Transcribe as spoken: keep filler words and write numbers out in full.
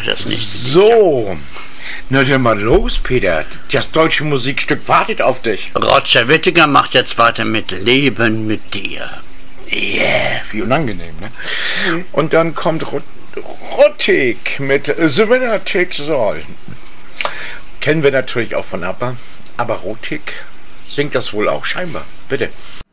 das nächste Lied. So, na dann mal los, Peter. Das deutsche Musikstück wartet auf dich. Roger Whittaker macht jetzt weiter mit Leben mit dir. Yeah, wie unangenehm, ne? Mhm. Und dann kommt Rot Rottig mit The Winner Takes All. Kennen wir natürlich auch von ABBA, aber Rottig singt das wohl auch scheinbar. Bitte.